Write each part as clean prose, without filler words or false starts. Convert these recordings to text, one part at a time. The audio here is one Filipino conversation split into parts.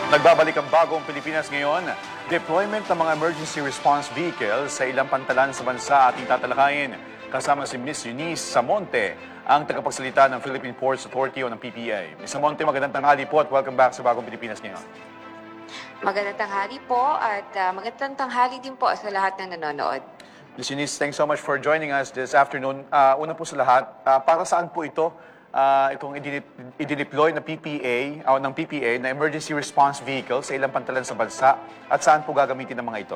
Nagbabalik ang bagong Pilipinas ngayon. Deployment ng mga emergency response vehicles sa ilang pantalan sa bansa ating tatalakayin. Kasama si Miss Eunice Samonte, ang tagapagsalita ng Philippine Ports Authority o ng PPA. Miss Samonte, magandang tanghali po at welcome back sa bagong Pilipinas ngayon. Magandang tanghali po at magandang tanghali din po sa lahat ng nanonood. Miss Eunice, thanks so much for joining us this afternoon. Una po sa lahat, para saan po ito? Itong idineploy na PPA o ng PPA na emergency response vehicle sa ilang pantalan sa bansa at saan po gagamitin ng mga ito?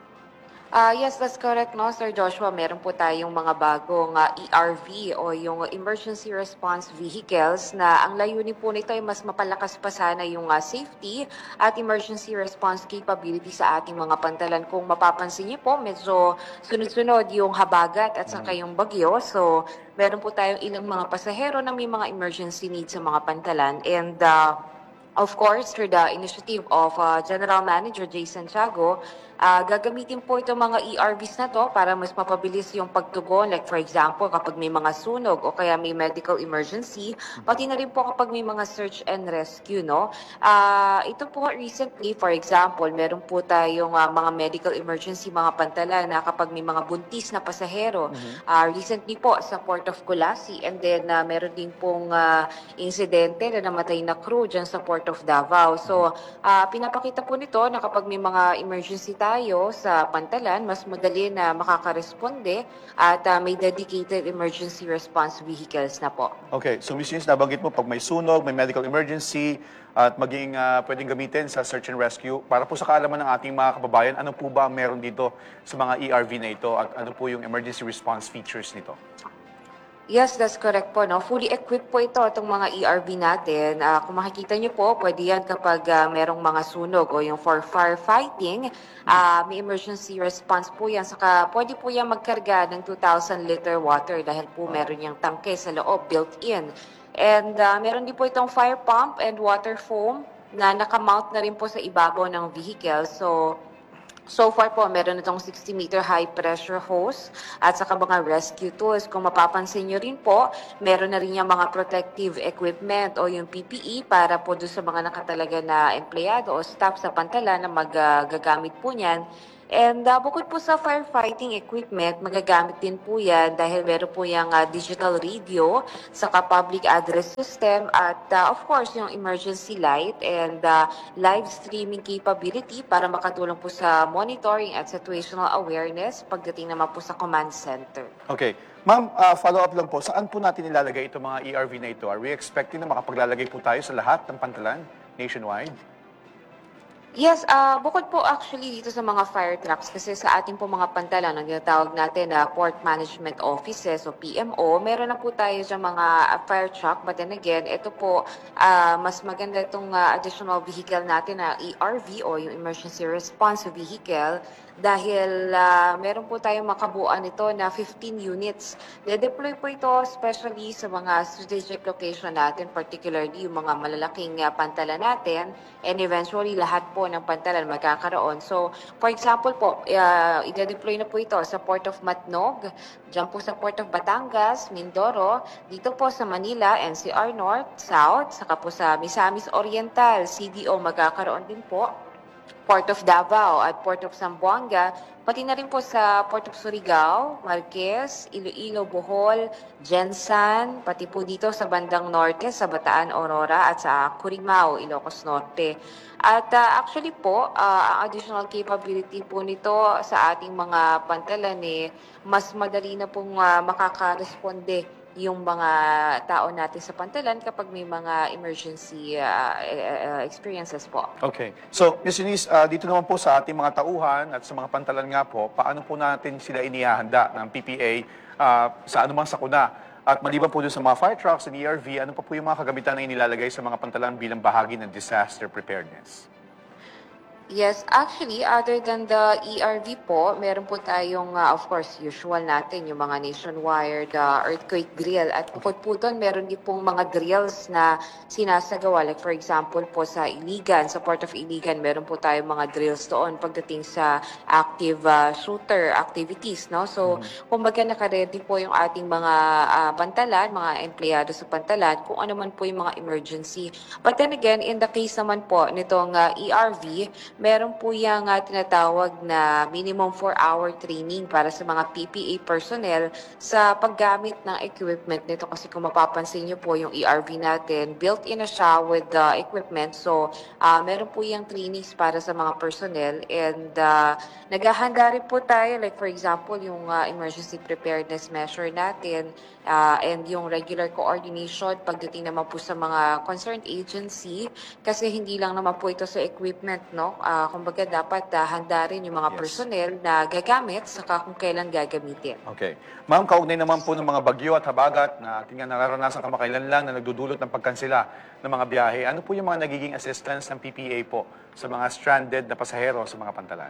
Yes, that's correct, no, Sir Joshua. Meron po tayong mga bagong ERV o yung Emergency Response Vehicles na ang layunin po nito ay mas mapalakas pa sana yung safety at emergency response capability sa ating mga pantalan. Kung mapapansin niyo po, medyo sunod-sunod yung habagat at saka yung bagyo. So, meron po tayong ilang mga pasahero na may mga emergency needs sa mga pantalan. And of course, through the initiative of General Manager Jay Santiago, gagamitin po itong mga ERVs na to para mas mapabilis yung pagtugon. Like for example, kapag may mga sunog o kaya may medical emergency, pati na rin po kapag may mga search and rescue, no? Ito po recently, for example, meron po tayong mga medical emergency, mga pantalan na kapag may mga buntis na pasahero. Recently po sa Port of Colasi, and then meron din pong insidente na namatay na crew dyan sa Port of Davao. So, pinapakita po nito na kapag may mga emergency tayo sa pantalan, mas madali na makakaresponde at may dedicated emergency response vehicles na po. Okay, so Miss Eunice, nabanggit mo pag may sunog, may medical emergency at maging pwedeng gamitin sa search and rescue. Para po sa kaalaman ng ating mga kababayan, ano po ba ang meron dito sa mga ERV na ito at ano po yung emergency response features nito? Yes, that's correct po, no? Fully equipped po ito, itong mga ERV natin. Kung makikita niyo po, pwede yan kapag merong mga sunog o yung for firefighting, may emergency response po yan. Saka pwede po yan magkarga ng 2,000 liter water dahil po meron yung tangke sa loob, built-in. And meron din po itong fire pump and water foam na nakamount na rin po sa ibabaw ng vehicle. So far po, meron itong 60-meter high pressure hose at saka mga rescue tools. Kung mapapansin nyo rin po, meron na rin yung mga protective equipment o yung PPE para po doon sa mga nakatalaga na empleyado o staff sa pantalan na magagamit po niyan. And bukod po sa firefighting equipment, magagamit din po yan dahil meron po yung digital radio, saka public address system at of course yung emergency light and live streaming capability para makatulong po sa monitoring at situational awareness pagdating naman po sa command center. Okay. Ma'am, follow up lang po. Saan po natin ilalagay itong mga ERV na ito? Are we expecting na makapaglalagay po tayo sa lahat ng pantalan nationwide? Yes, bukod po actually dito sa mga fire trucks kasi sa ating po mga pantalan, ang tinatawag natin na Port Management Offices o PMO, meron na po tayo sa mga fire truck. But then again, ito po, mas maganda itong additional vehicle natin na ERV o yung Emergency Response Vehicle dahil meron po tayong makabuuan nito na 15 units. De-deploy po ito especially sa mga strategic location natin, particularly yung mga malalaking pantalan natin and eventually lahat po ng pantalan magkakaroon. So, for example po, i-deploy na po ito sa Port of Matnog, dyan po sa Port of Batangas, Mindoro, dito po sa Manila, NCR North, South, saka po sa Misamis Oriental, CDO magkakaroon din po. Port of Davao at Port of Zamboanga, pati na rin po sa Port of Surigao, Marquez, Iloilo, Bohol, Gensan, pati po dito sa bandang norte, sa Bataan, Aurora at sa Curimao, Ilocos Norte. At actually po, ang additional capability po nito sa ating mga pantalan mas madali na pong makakaresponde yung mga tao natin sa pantalan kapag may mga emergency experiences po. Okay. So, Ms. Eunice, dito naman po sa ating mga tauhan at sa mga pantalan nga po, paano po natin sila inihahanda ng PPA sa anumang sakuna? At maliban po doon sa mga fire trucks and ERV, ano pa po yung mga kagamitan na inilalagay sa mga pantalan bilang bahagi ng disaster preparedness? Yes, actually, other than the ERV po, meron po tayong, of course, usual natin, yung mga nationwide earthquake drill. At bukod po doon, meron din pong mga drills na sinasagawa. Like for example po sa Iligan, sa Port of Iligan, meron po tayong mga drills doon pagdating sa active shooter activities, no? So, kumbaga naka-ready po yung ating mga pantalan, mga empleyado sa pantalan, kung ano man po yung mga emergency. But then again, in the case naman po nitong ERV, meron po yung tinatawag na minimum 4-hour training para sa mga PPA personnel sa paggamit ng equipment nito. Kasi kung mapapansin nyo po yung ERV natin, built-in na siya with the equipment. So, meron po yung trainings para sa mga personnel and naghahanda rin po tayo. Like for example, yung emergency preparedness measure natin and yung regular coordination pagdating naman po sa mga concerned agency kasi hindi lang naman po ito sa equipment, no? Kumbaga dapat handa rin yung mga Yes. personnel na gagamit saka kung kailan gagamitin. Okay. Ma'am, kaugnay naman po ng mga bagyo at habagat na ating nga nararanasan kamakailan lang na nagdudulot ng pagkansela ng mga biyahe. Ano po yung mga nagiging assistance ng PPA po sa mga stranded na pasahero sa mga pantalan?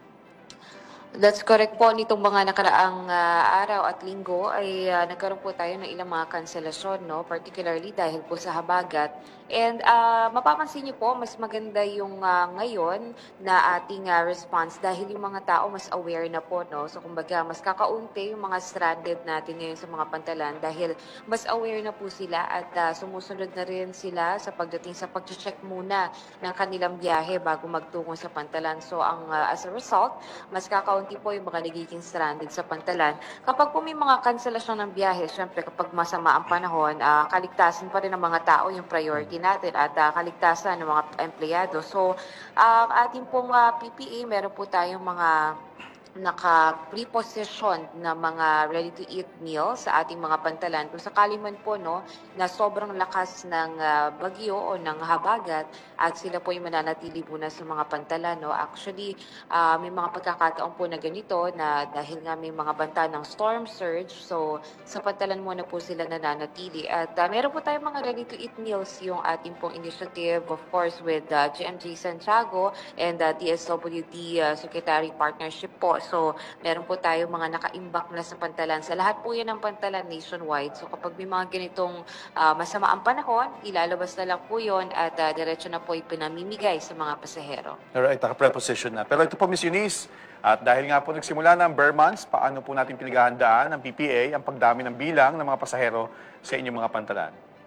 That's correct po. Nitong mga nakaraang araw at linggo ay nagkaroon po tayo ng ilang mga kanselasyon, no? Particularly dahil po sa habagat. And mapapansin niyo po, mas maganda yung ngayon na ating response dahil yung mga tao mas aware na po, no? So kumbaga, mas kakaunti yung mga stranded natin ngayon sa mga pantalan dahil mas aware na po sila at sumusunod na rin sila sa pagdating sa pag-check muna ng kanilang biyahe bago magtungo sa pantalan. So as a result, mas kakaunti po yung mga nagiging stranded sa pantalan. Kapag po may mga kanselasyon ng biyahe, syempre kapag masama ang panahon, kaligtasan pa rin ng mga tao yung priority natin at kaligtasan ng mga empleyado. So, ating pong PPA, meron po tayong mga naka-preposition na mga ready-to-eat meal sa ating mga pantalan. Kung sakali man po no, na sobrang lakas ng bagyo o ng habagat at sila po yung mananatili muna sa mga pantalan. No? Actually, may mga pagkakataon po na ganito na dahil nga may mga banta ng storm surge, so sa pantalan muna po sila nananatili. At meron po tayong mga ready-to-eat meals yung ating pong initiative, of course, with GMJ Santiago and DSWD Secretary Partnership po. So, meron po tayo mga naka-imbak na sa pantalan. Sa lahat po yan ng pantalan nationwide. So, kapag may mga ganitong masama ang panahon, ilalabas na lang po yun at diretso na po ipinamimigay sa mga pasahero. Alright, naka-preposition na. Pero ito po, Miss Eunice, at dahil nga po nagsimula ng bare months, paano po natin pinaghahandaan ng PPA ang pagdami ng bilang ng mga pasahero sa inyong mga pantalan?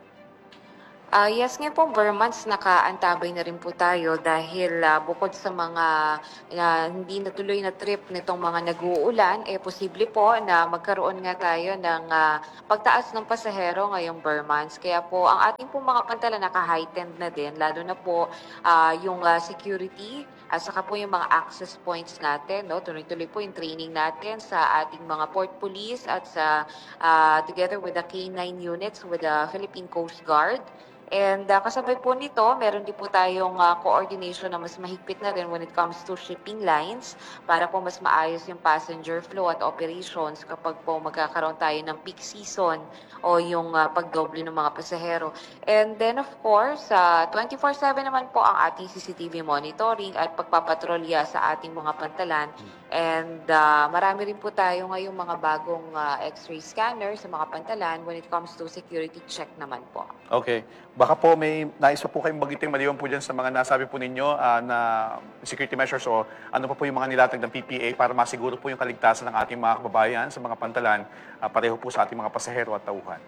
Yes, ngayon po, months nakaantabay na rin po tayo dahil bukod sa mga hindi natuloy na trip nitong mga nag-uulan, posible po na magkaroon nga tayo ng pagtaas ng pasahero ngayong months. Kaya po, ang ating po mga pantala naka-heightened na din, lalo na po yung security at saka po yung mga access points natin. No? Tuloy-tuloy po yung training natin sa ating mga port police at sa together with the K9 units with the Philippine Coast Guard. And kasabay po nito, meron din po tayong coordination na mas mahigpit na rin when it comes to shipping lines para po mas maayos yung passenger flow at operations kapag po magkakaroon tayo ng peak season o yung pagdoble ng mga pasahero. And then of course, 24/7 naman po ang ating CCTV monitoring at pagpapatrolya sa ating mga pantalan. And marami rin po tayo ngayong mga bagong X-ray scanner sa mga pantalan when it comes to security check naman po. Okay. Baka po may nais pa po kayong bagiting maliwan po dyan sa mga nasabi po ninyo na security measures o ano pa po yung mga nilatag ng PPA para masiguro po yung kaligtasan ng ating mga kababayan sa mga pantalan, pareho po sa ating mga pasahero at tauhan.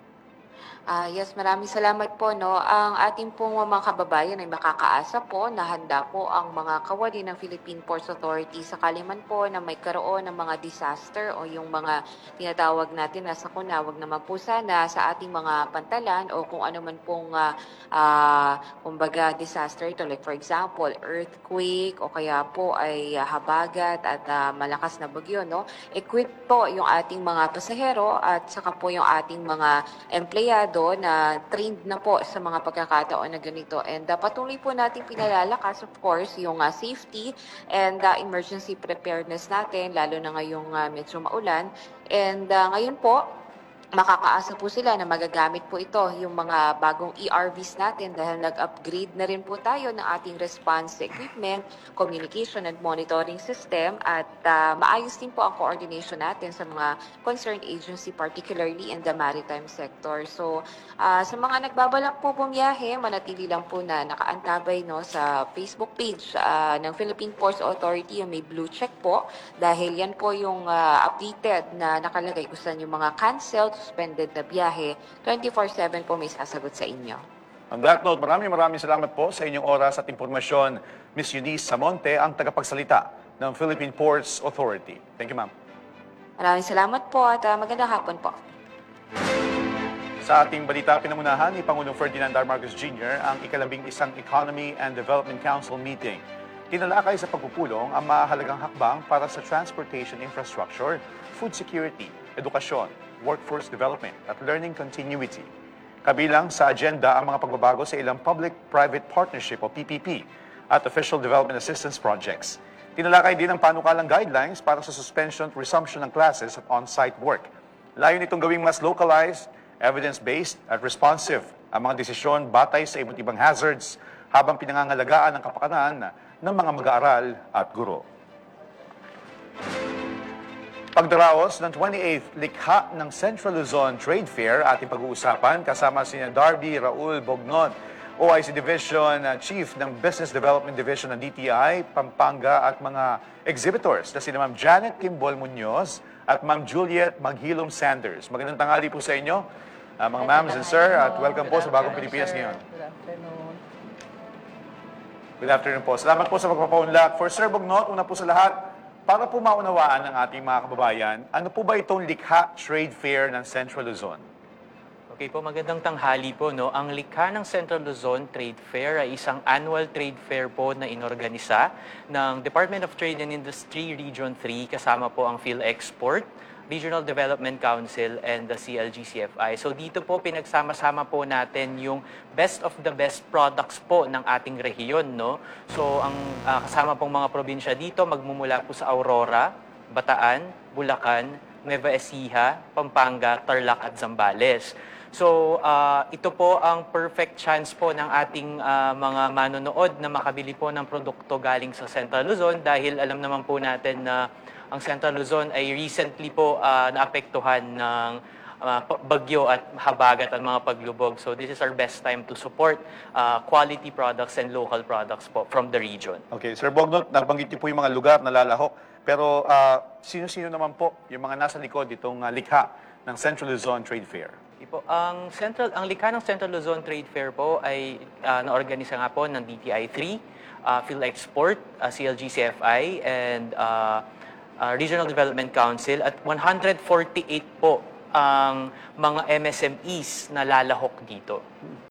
Yes, maraming salamat po. No? Ang ating pong mga kababayan ay makakaasa po na handa po ang mga kawani ng Philippine Ports Authority sakali man po na may karoon ng mga disaster o yung mga tinatawag natin na sakuna, wag naman po sana sa ating mga pantalan o kung ano man pong kumbaga disaster ito. Like for example, earthquake o kaya po ay habagat at malakas na bagyo. No? Equip po yung ating mga pasahero at saka po yung ating mga empleyado na trained na po sa mga pagkakataon na ganito. And patuloy po natin pinalalakas, of course, yung safety and emergency preparedness natin, lalo na ngayong medyo maulan. And ngayon po, makakaasa po sila na magagamit po ito yung mga bagong ERVs natin dahil nag-upgrade na rin po tayo ng ating response equipment, communication and monitoring system at maayos din po ang coordination natin sa mga concerned agency, particularly in the maritime sector. So sa mga nagbabalak po bumiyahe, manatili lang po na nakaantabay no, sa Facebook page ng Philippine Ports Authority yung may blue check po dahil yan po yung updated na nakalagay kung saan yung mga canceled, suspended na biyahe, 24/7 po may sasagot sa inyo. On that note, maraming salamat po sa inyong oras at impormasyon. Miss Eunice Samonte, ang tagapagsalita ng Philippine Ports Authority. Thank you, ma'am. Maraming salamat po at magandang hapon po. Sa ating balita, pinamunahan ni Pangulong Ferdinand R. Marcos Jr. ang ika-11 Economy and Development Council meeting. Tinalakay sa pagpupulong ang mahalagang hakbang para sa transportation infrastructure, food security, edukasyon, workforce development at learning continuity. Kabilang sa agenda ang mga pagbabago sa ilang public-private partnership o PPP at official development assistance projects. Tinalakay din ang panukalang guidelines para sa suspension at resumption ng classes at on-site work. Layo nitong gawing mas localized, evidence-based at responsive ang mga desisyon batay sa iba't ibang hazards habang pinangangalagaan ang kapakanan ng mga mag-aaral at guro. Pagdaraos ng 28th Likha ng Central Luzon Trade Fair ating pag-uusapan kasama si Darby Raul Bognon, OIC Division Chief ng Business Development Division ng DTI, Pampanga at mga exhibitors na sina Ma'am Janet Kimbol Munoz at Ma'am Juliet Maghilom Sanders. Magandang tanghali po sa inyo, mga ma'ams and sir, at welcome po sa Bagong Pilipinas ngayon. Good afternoon. Good afternoon po. Salamat po sa pagpapaunlak. For Sir Bognon, una po sa lahat, para po maunawaan ng ating mga kababayan, ano po ba itong Likha Trade Fair ng Central Luzon? Okay po, magandang tanghali po. No? Ang likha ng Central Luzon Trade Fair ay isang annual trade fair po na inorganisa ng Department of Trade and Industry Region 3 kasama po ang PhilExport, Regional Development Council, and the CLG-CFI. So dito po pinagsama-sama po natin yung best of the best products po ng ating rehiyon. No? So ang kasama pong mga probinsya dito magmumula po sa Aurora, Bataan, Bulacan, Nueva Ecija, Pampanga, Tarlac at Zambales. So ito po ang perfect chance po ng ating mga manonood na makabili po ng produkto galing sa Central Luzon dahil alam naman po natin na ang Central Luzon ay recently po naapektuhan ng bagyo at habagat at mga paglubog. So this is our best time to support quality products and local products po from the region. Okay, Sir Bognon, nabanggit niyo po yung mga lugar na lalahok. Pero sino-sino naman po yung mga nasa likod itong likha ng Central Luzon Trade Fair? Po, ang likha ng Central Luzon Trade Fair po ay naorganisa nga po ng DTI 3, PhilExport, CLG-CFI, and Regional Development Council at 148 po ang mga MSMEs na lalahok dito.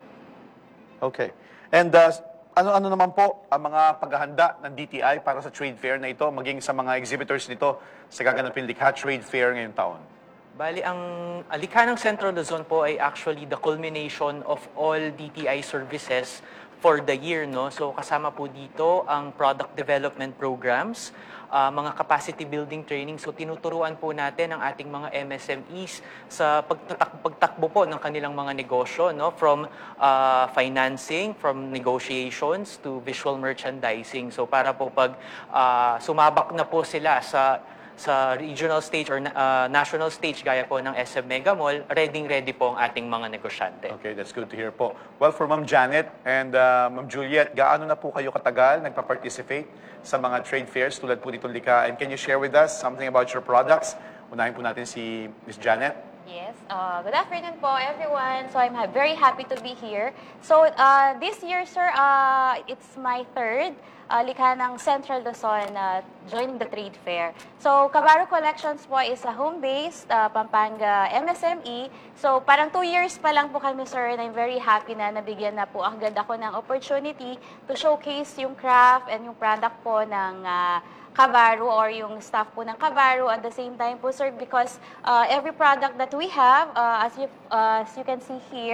Okay. And ano naman po ang mga paghahanda ng DTI para sa trade fair na ito, maging sa mga exhibitors nito sa gaganapin Likha Trade Fair ngayong taon? Bali, ang likha ng Central Luzon po ay actually the culmination of all DTI services for the year. No? So kasama po dito ang product development programs, mga capacity building training. So tinuturuan po natin ang ating mga MSMEs sa pagtakbo po ng kanilang mga negosyo, no? From financing, from negotiations to visual merchandising. So para po pag sumabak na po sila sa regional stage or national stage gaya po ng SM Mega Mall, ready po ang ating mga negosyante. Okay, that's good to hear po. Well, for Ma'am Janet and Ma'am Juliet, gaano na po kayo katagal nagpa-participate sa mga trade fairs tulad po ditong Likha? And can you share with us something about your products? Unahin po natin si Miss Janet. Yes, good afternoon po everyone. So I'm very happy to be here. So this year, sir, it's my third likha ng Central Luzon joining the trade fair. So Cabarro Collections po is a home-based Pampanga MSME. So parang 2 years pa lang po kami, sir, and I'm very happy na nabigyan na po agad ako ng opportunity to showcase yung craft and yung product po ng Cabarro or yung staff po ng Cabarro at the same time po, sir, because every product that we have, as you can see here,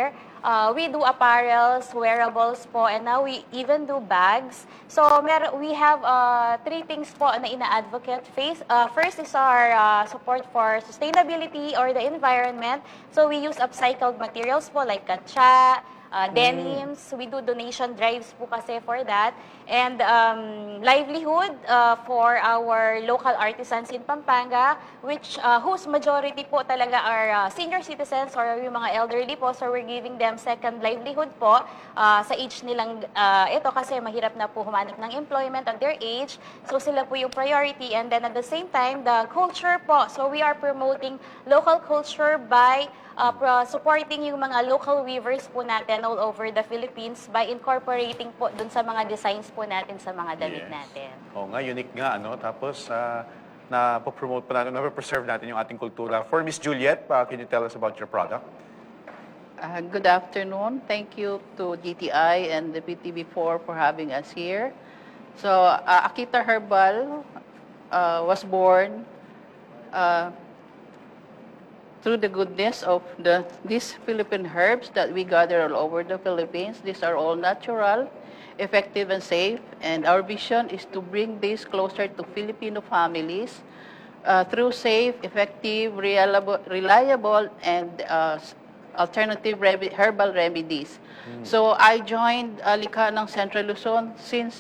We do apparels, wearables po, and now we even do bags. So we have three things po na ina-advocate face. First is our support for sustainability or the environment. So we use upcycled materials po like katsa, denims. We do donation drives po kasi for that. And livelihood for our local artisans in Pampanga, whose majority po talaga are senior citizens or yung mga elderly po. So we're giving them second livelihood po sa age nilang ito kasi mahirap na po humanap ng employment at their age. So sila po yung priority. And then at the same time, the culture po. So we are promoting local culture by supporting yung mga local weavers po natin all over the Philippines by incorporating po dun sa mga designs po natin sa mga damit natin. Oo nga, unique nga, ano? Tapos, na-promote pa natin, na-preserve natin yung ating kultura. For Miss Juliet, can you tell us about your product? Good afternoon. Thank you to GTI and the PTV4 for having us here. So, Akita Herbal was born through the goodness of these Philippine herbs that we gather all over the Philippines. These are all natural, effective, and safe. And our vision is to bring this closer to Filipino families through safe, effective, reliable and alternative herbal remedies. So I joined Likha ng Central Luzon since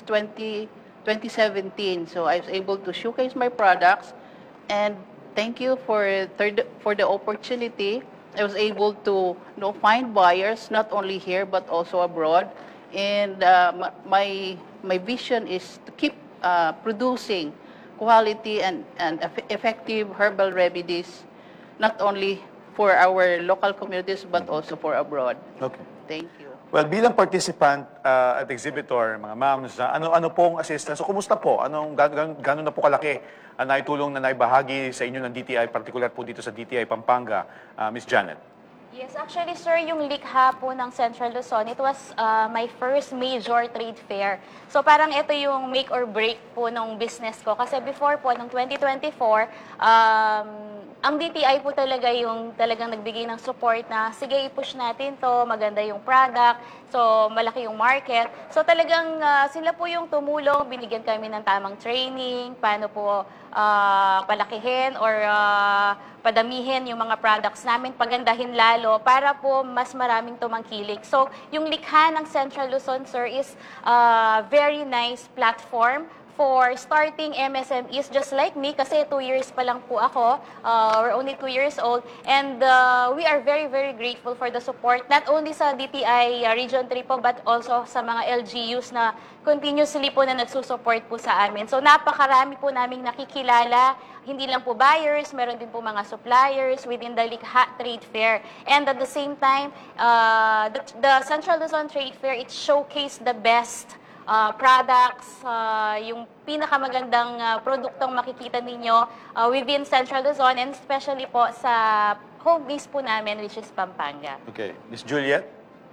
2017. So I was able to showcase my products, and thank you for the opportunity. I was able to find buyers not only here but also abroad. And my vision is to keep producing quality and effective herbal remedies, not only for our local communities but also for abroad. Okay. Thank you. Well, bilang participant at exhibitor, mga ma'ams, ano pong assistance? So, kumusta po? Gano'n na po kalaki ang naitulong na naibahagi sa inyo ng DTI, particular po dito sa DTI Pampanga, Miss Janet? Yes, actually, sir, yung likha po ng Central Luzon, it was my first major trade fair. So parang ito yung make or break po ng business ko. Kasi before po, noong 2024, ang DTI po talaga yung talagang nagbigay ng support na, sige, i-push natin to, maganda yung product, so malaki yung market. So talagang sila po yung tumulong, binigyan kami ng tamang training, paano po palakihin or padamihin yung mga products namin, pagandahin lalo para po mas maraming tumangkilik. So, yung likha ng Central Luzon, sir, is a very nice platform for starting MSMEs just like me kasi 2 years pa lang po ako. We're only 2 years old. And we are very, very grateful for the support not only sa DTI Region 3 po but also sa mga LGUs na continuously po na nagsusupport po sa amin. So napakarami po naming nakikilala, hindi lang po buyers, meron din po mga suppliers within the Likha Trade Fair. And at the same time, the Central Luzon Trade Fair, it showcased the best products, yung pinakamagandang produktong makikita ninyo within Central Luzon and especially po sa home base po namin which is Pampanga. Okay. Miss Juliet?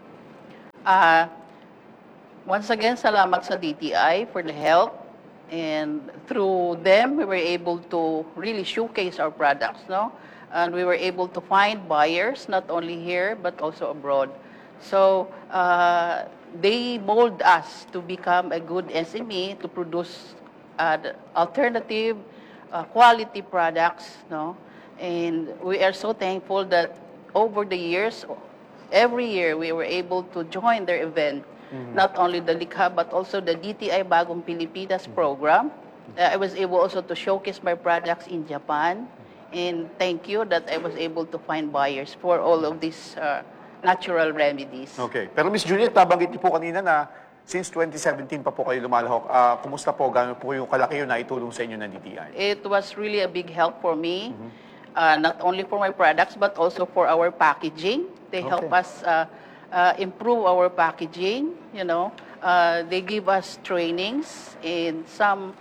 Once again, salamat sa DTI for the help. And through them, we were able to really showcase our products, no? And we were able to find buyers, not only here, but also abroad. So, they mold us to become a good SME, to produce alternative, quality products, no? And we are so thankful that over the years, every year, we were able to join their event. Not only the Likha, but also the DTI Bagong Pilipinas program. I was able also to showcase my products in Japan. And thank you that I was able to find buyers for all of these natural remedies. Okay. Pero Miss Juliet, nabanggit niyo po kanina na since 2017 pa po kayo lumalahok. Kumusta po? Gano'n po yung kalaki yung naitulong sa inyo ng DTI? It was really a big help for me, not only for my products, but also for our packaging. They help us improve our packaging, you know. They give us trainings and some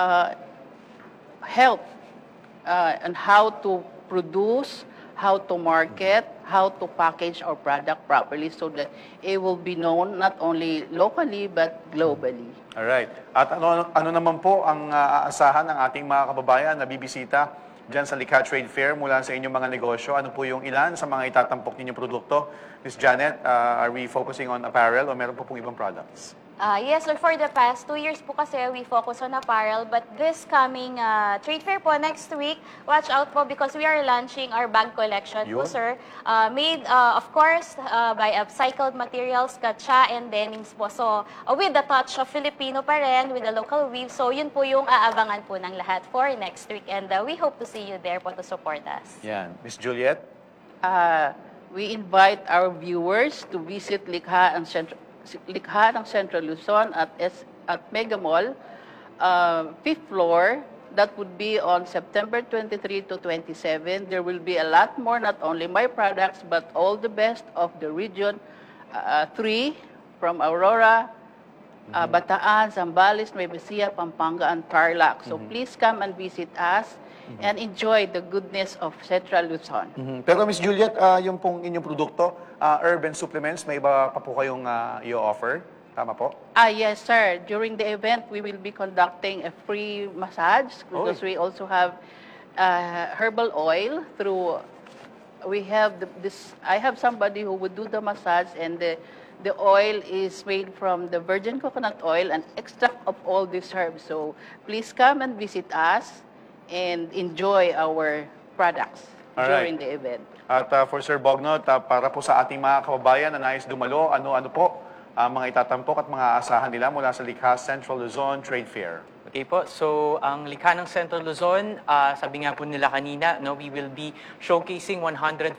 help on how to produce, how to market, how to package our product properly so that it will be known not only locally but globally. Alright. At ano naman po ang aasahan ng ating mga kababayan na bibisita dyan sa Likha Trade Fair mula sa inyong mga negosyo? Ano po yung ilan sa mga itatampok ninyong produkto? Ms. Janet, are we focusing on apparel o meron po pong ibang products? Yes, sir. For the past 2 years po kasi we focus on apparel, but this coming trade fair po next week, watch out po because we are launching our bag collection po, Yun. sir. Made, of course, by upcycled materials, katsa and denim's po. So, with the touch of Filipino pa rin, with the local weave. So, yun po yung aabangan po ng lahat for next week. And we hope to see you there po to support us. Yan. Ms. Juliet? We invite our viewers to visit Likha ng Central Luzon at Mega Mall, 5th floor. That would be on September 23 to 27. There will be a lot more, not only my products, but all the best of the region 3 from Aurora, Bataan, Zambales, Nueva Ecija, Pampanga, and Tarlac. So please come and visit us and enjoy the goodness of Central Luzon. Pero Ms. Juliet, yung pong inyong produkto, urban supplements, may iba pa po kayong i-offer? Tama po? Yes, sir. During the event, we will be conducting a free massage because we also have herbal oil through. We have this. I have somebody who would do the massage, and the oil is made from the virgin coconut oil and extract of all these herbs. So please come and visit us and enjoy our products during the event. At for Sir Bognot, para po sa ating mga kababayan na nais dumalo, ano-ano po ang mga itatampok at mga asahan nila mula sa Likha Central Luzon Trade Fair? Okay po, so ang Likha ng Central Luzon, sabi nga po nila kanina, no, we will be showcasing 148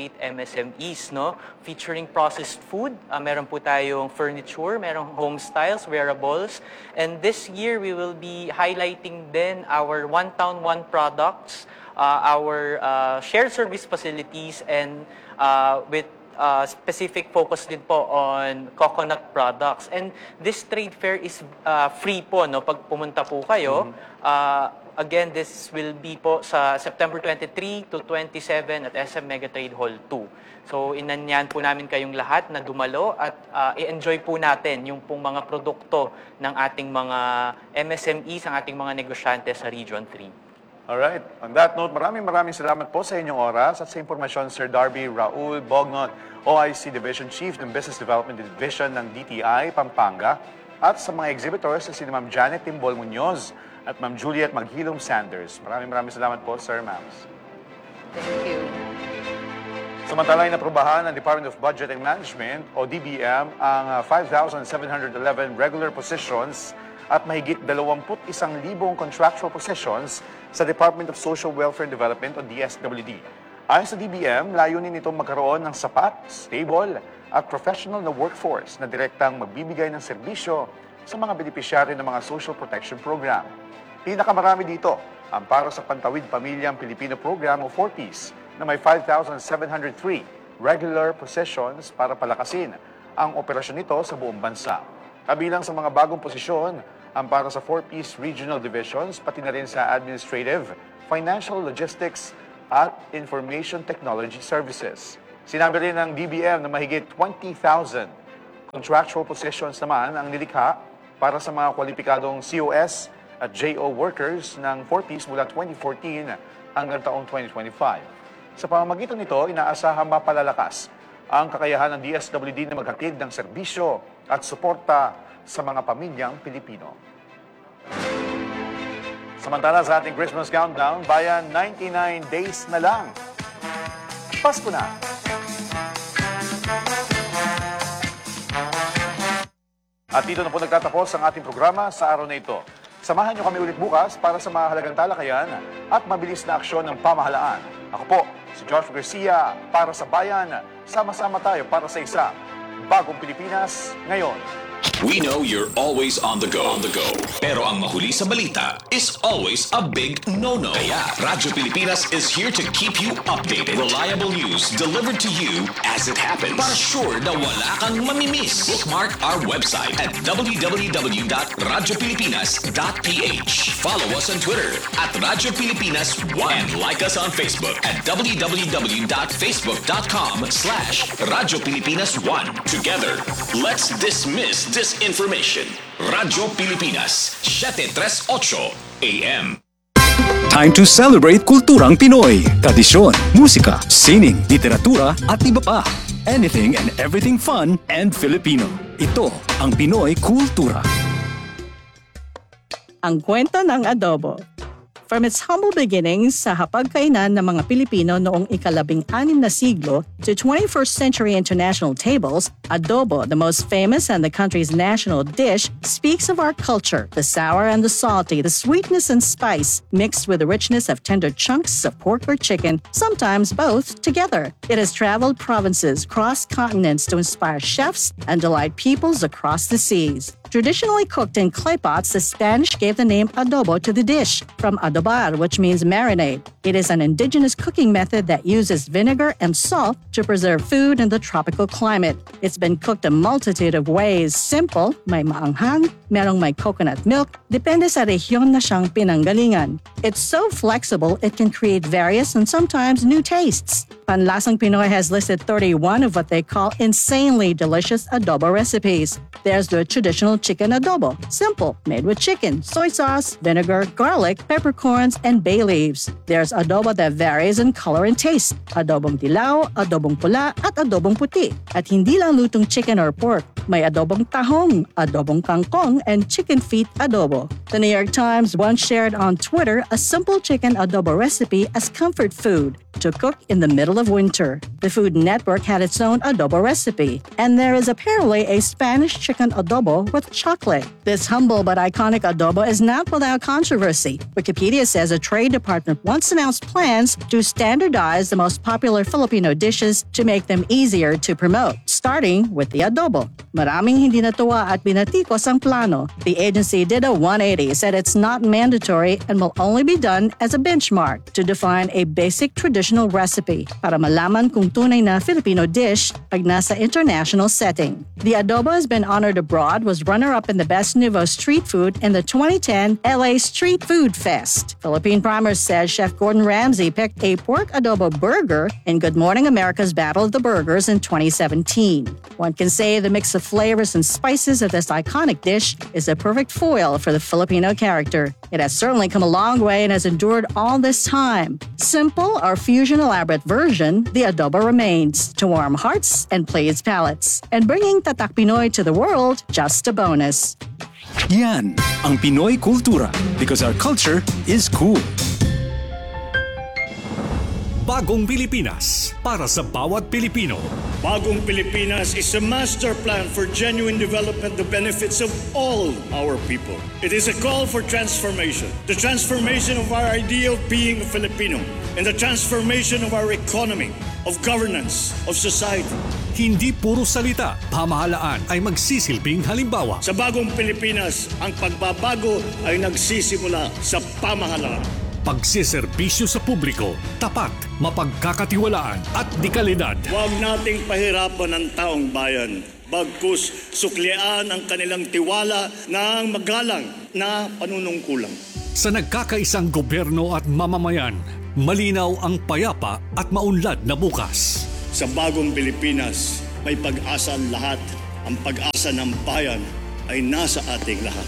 MSMEs, no, featuring processed food. Meron po tayong furniture, merong home styles, wearables. And this year, we will be highlighting then our One Town, One products, our shared service facilities, and with specific focus din po on coconut products. And this trade fair is free po, no? Pag pumunta po kayo, again, this will be po sa September 23 to 27 at SM Mega Trade Hall 2. So, inanyan po namin kayong lahat na dumalo at i-enjoy po natin yung pong mga produkto ng ating mga MSMEs, ang ating mga negosyante sa Region 3. Alright. On that note, maraming salamat po sa inyong oras at sa impormasyon, Sir Darby Raul Bognot, OIC Division Chief ng Business Development Division ng DTI Pampanga, at sa mga exhibitors na si Ma'am Janet Timbol Muñoz at Ma'am Juliet Maghilom Sanders. Maraming salamat po, Sir, Ma'ams. Thank you. Samantala, inaprubahan ng Department of Budget and Management o DBM ang 5,711 regular positions at mahigit 21,000 contractual positions sa Department of Social Welfare and Development o DSWD. Ayon sa DBM, layunin nitong magkaroon ng sapat, stable at professional na workforce na direktang magbibigay ng serbisyo sa mga benepisyaryo ng mga social protection program. Pinakamarami dito ang para sa Pantawid Pamilyang Pilipino Program o 4Ps na may 5,703 regular positions para palakasin ang operasyon nito sa buong bansa. Kabilang sa mga bagong posisyon, ang para sa 4-piece regional divisions, pati na rin sa administrative, financial, logistics, at information technology services. Sinabi rin ng DBM na mahigit 20,000 contractual positions naman ang nilikha para sa mga kwalipikadong COS at JO workers ng 4-piece mula 2014 hanggang taong 2025. Sa pamamagitan nito, inaasahang mapalalakas ang kakayahan ng DSWD na maghatid ng serbisyo at suporta sa mga pamilyang Pilipino. Samantala sa ating Christmas countdown, bayan 99 days na lang. Pasko na! At dito na po nagtatapos ang ating programa sa araw na ito. Samahan niyo kami ulit bukas para sa mahalagang talakayan at mabilis na aksyon ng pamahalaan. Ako po, si Joshua Garcia, para sa Bayan. Sama-sama tayo para sa isa. Bagong Pilipinas, ngayon. We know you're always on the go. Pero ang mahuli sa balita is always a big no-no. Kaya Radyo Pilipinas is here to keep you updated. Reliable news delivered to you as it happens. Para sure na wala kang mamimiss. Bookmark our website at www.radiopilipinas.ph. Follow us on Twitter at Radyo Pilipinas 1 and like us on Facebook at www.facebook.com/Radyo Pilipinas 1. Together, let's dismiss disinformation. Radyo Pilipinas, 738 AM. Time to celebrate kulturang Pinoy. Tradisyon, musika, sining, literatura at iba pa. Anything and everything fun and Filipino. Ito ang Pinoy Kultura. Ang kwento ng adobo. From its humble beginnings sa hapagkainan ng mga Pilipino noong ika-16 na siglo to 21st century international tables, adobo, the most famous and the country's national dish, speaks of our culture, the sour and the salty, the sweetness and spice, mixed with the richness of tender chunks of pork or chicken, sometimes both together. It has traveled provinces, crossed continents to inspire chefs and delight peoples across the seas. Traditionally cooked in clay pots, the Spanish gave the name adobo to the dish, from adobar, which means marinade. It is an indigenous cooking method that uses vinegar and salt to preserve food in the tropical climate. It's been cooked a multitude of ways. Simple, may maanghang, merong may coconut milk, depende sa rehiyon na siyang pinanggalingan. It's so flexible, it can create various and sometimes new tastes. Panlasang Pinoy has listed 31 of what they call insanely delicious adobo recipes. There's the traditional chicken adobo, simple, made with chicken, soy sauce, vinegar, garlic, peppercorns, and bay leaves. There's adobo that varies in color and taste, adobong dilaw, adobong pula, at adobong puti. At hindi lang lutong chicken or pork, may adobong tahong, adobong kangkong, and chicken feet adobo. The New York Times once shared on Twitter a simple chicken adobo recipe as comfort food to cook in the middle of winter. The Food Network had its own adobo recipe, and there is apparently a Spanish chicken adobo with chocolate. This humble but iconic adobo is not without controversy. Wikipedia says a trade department once announced plans to standardize the most popular Filipino dishes to make them easier to promote, starting with the adobo. Maraming hindi natuwa at binatikos ang plano. The agency did a 180, said it's not mandatory and will only be done as a benchmark to define a basic traditional recipe para malaman kung tunay na Filipino dish pag nasa international setting. The adobo has been honored abroad, was runner-up in the Best Nouveau Street Food in the 2010 LA Street Food Fest. Philippine Primer says Chef Gordon Ramsay picked a pork adobo burger in Good Morning America's Battle of the Burgers in 2017. One can say the mix of flavors and spices of this iconic dish is a perfect foil for the Filipino character. It has certainly come a long way and has endured all this time. Simple or fusion elaborate version, the adobo remains to warm hearts and please palates. And bringing Tatak Pinoy to the world, just a bonus. Yan ang Pinoy Kultura because our culture is cool. Bagong Pilipinas para sa bawat Pilipino. Bagong Pilipinas is a master plan for genuine development, the benefits of all our people. It is a call for transformation. The transformation of our idea of being a Filipino and the transformation of our economy, of governance, of society. Hindi puro salita, pamahalaan ay magsisilbing halimbawa. Sa Bagong Pilipinas, ang pagbabago ay nagsisimula sa pamahalaan. Pagsiserbisyo sa publiko, tapat, mapagkakatiwalaan at dekalidad. Huwag nating pahirapan ang taong bayan. Bagkus suklian ang kanilang tiwala ng magalang na panunungkulan. Sa nagkakaisang gobyerno at mamamayan, malinaw ang payapa at maunlad na bukas. Sa Bagong Pilipinas, may pag-asa ang lahat. Ang pag-asa ng bayan ay nasa ating lahat.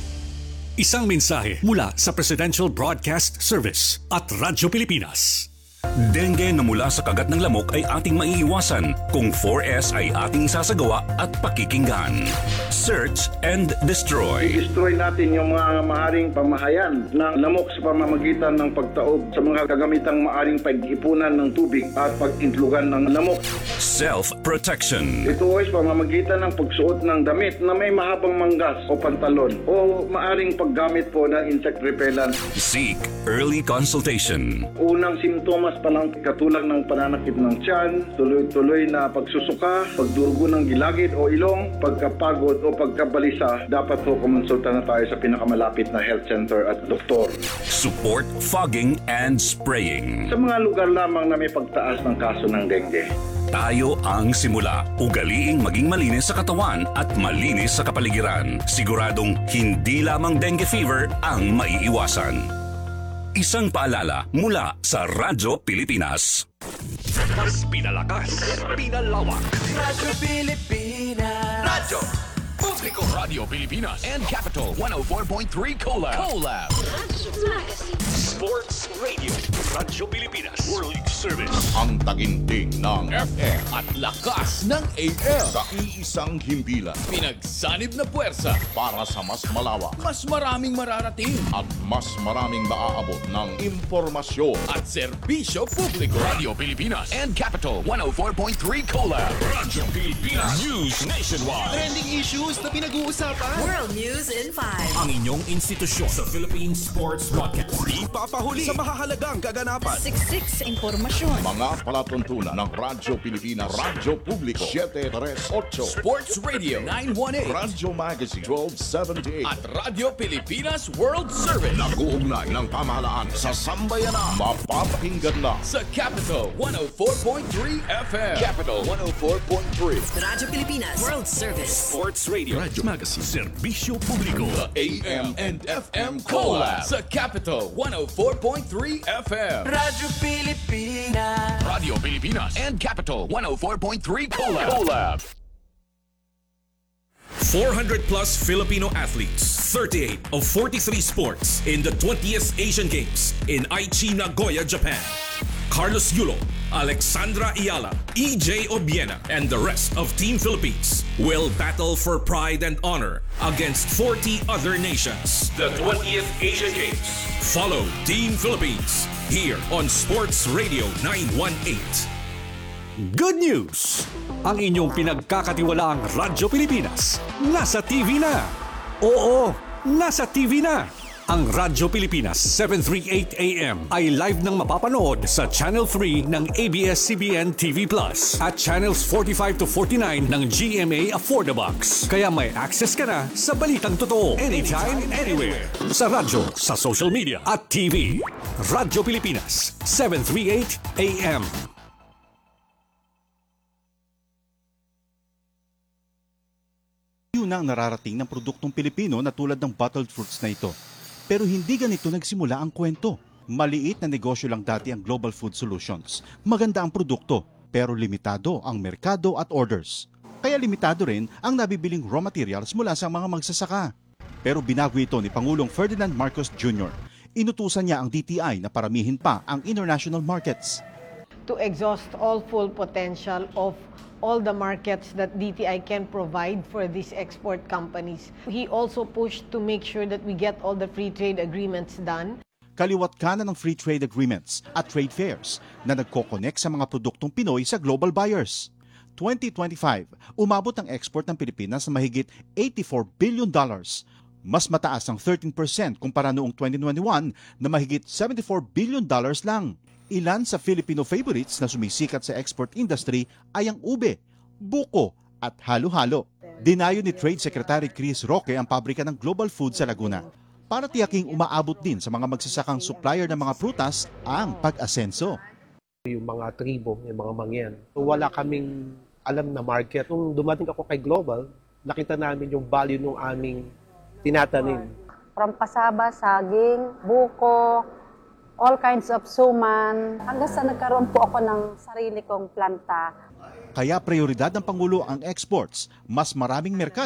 Isang mensahe mula sa Presidential Broadcast Service at Radyo Pilipinas. Dengue na mula sa kagat ng lamok ay ating maiiwasan kung 4S ay ating sasagawa at pakikinggan. Search and destroy. I-destroy natin yung mga maaring pamahayan ng lamok sa pamamagitan ng pagtaob sa mga kagamitang maaring pag-ipunan ng tubig at pag-intlugan ng lamok. Self-protection. Ito ay pamamagitan ng pagsuot ng damit na may mahabang manggas o pantalon o maaring paggamit po ng insect repellent. Seek early consultation. Unang simptomas pa lang katulad ng pananakit ng tiyan, tuloy-tuloy na pagsusuka, pagdurugo ng gilagid o ilong, pagkapagod o pagkabalisa, dapat po kumonsulta na tayo sa pinakamalapit na health center at doktor. Support fogging and spraying. Sa mga lugar lamang na may pagtaas ng kaso ng dengue. Tayo ang simula. Ugaliing maging malinis sa katawan at malinis sa kapaligiran. Siguradong hindi lamang dengue fever ang maiiwasan. Isang paalala mula sa Radyo Pilipinas. Mas pinalakas, pinalawak. Radyo Pilipinas. Radyo Publico, Radio Pilipinas, and Capital 104.3 Collab. Sports Radio. Radyo Pilipinas. World Service. Ang taginting ng FM at lakas ng AM sa iisang himpilan. Pinagsanib na puwersa para sa mas malawak, mas maraming mararating at mas maraming maaabot ng impormasyon at serbisyo publiko. Radio Pilipinas and Capital 104.3 Collab. Radyo Pilipinas. News nationwide. Trending issues na pinag-uusapan. World News in 5. Ang inyong institusyon sa Philippine Sports Podcast. Ipapahuli sa mahahalagang kaganapan. Siksik sa impormasyon. Mga palatuntunan ng Radyo Pilipinas, Radyo Publiko 738, Sports Radio 918, Radyo Magazine 1278, at Radyo Pilipinas World Service. Nag-uugnay ng pamahalaan sa sambayanan. Mapapakinggan na sa Capital 104.3 FM. Capital 104.3. Radyo Pilipinas World Service. Sports Radio, Radyo Magazine, Serbisyo Publiko, the AM and FM Collab sa Capital 104.3 FM. Radyo Pilipinas. Radio Pilipinas and Capital 104.3 Collab. 400 plus Filipino athletes, 38 of 43 sports in the 20th Asian Games in Aichi, Nagoya, Japan. Carlos Yulo, Alexandra Ayala, EJ Obiena, and the rest of Team Philippines will battle for pride and honor against 40 other nations. The 20th Asian Games. Follow Team Philippines here on Sports Radio 918. Good news! Ang inyong pinagkakatiwalaang Radyo Pilipinas nasa TV na. Oo, nasa TV na. Ang Radyo Pilipinas 738 AM ay live nang mapapanood sa Channel 3 ng ABS-CBN TV Plus at Channels 45 to 49 ng GMA Affordabox. Kaya may access ka na sa balitang totoo anytime, anywhere. Sa radyo, sa social media at TV. Radyo Pilipinas 738 AM. Yun ang nararating ng produktong Pilipino na tulad ng bottled fruits na ito. Pero hindi ganito nagsimula ang kwento. Maliit na negosyo lang dati ang Global Food Solutions. Maganda ang produkto, pero limitado ang merkado at orders. Kaya limitado rin ang nabibiling raw materials mula sa mga magsasaka. Pero binago ito ni Pangulong Ferdinand Marcos Jr. Inutusan niya ang DTI na paramihin pa ang international markets. To exhaust all full potential of all the markets that DTI can provide for these export companies. He also pushed to make sure that we get all the free trade agreements done. Kaliwat kanan ng free trade agreements at trade fairs na nagko-connect sa mga produktong Pinoy sa global buyers. 2025, umabot ang export ng Pilipinas sa mahigit $84 billion. Mas mataas ang 13% kumpara noong 2021 na mahigit $74 billion lang. Ilan sa Filipino favorites na sumisikat sa export industry ay ang ube, buko at halo-halo. Dinayo ni Trade Secretary Chris Roque ang pabrika ng Global Food sa Laguna para tiyaking umaabot din sa mga magsasakang supplier ng mga prutas ang pag-asenso. Yung mga tribo, yung mga mangyan. Wala kaming alam na market. Nung dumating ako kay Global, nakita namin yung value ng aming tinatanim. From pasaba, saging, buko, all kinds of suman, hanggang sa nagkaroon po ako ng sarili kong planta. Kaya prioridad ng Pangulo ang exports, mas maraming merkado